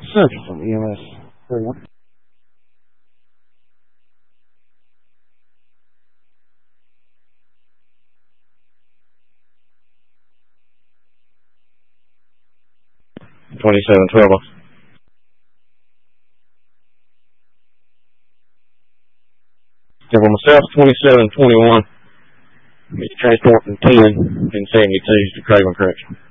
Central from EMS 31. $27.12. Give myself 27.21. Transport from 10 and 72 to Craven Correction.